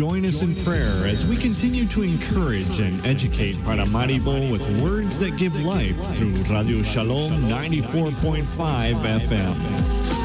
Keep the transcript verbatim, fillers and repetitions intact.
Join us in prayer as we continue to encourage and educate Paramaribo with words that give life through Radio Shalom ninety-four point five F M.